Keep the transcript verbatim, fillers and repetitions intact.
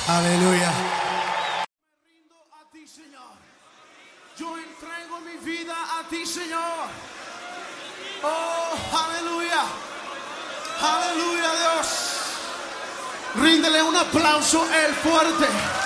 Aleluya. Me rindo a ti, Señor. Yo entrego mi vida a ti, Señor. Oh, aleluya. Aleluya, Dios. Ríndele un aplauso el fuerte.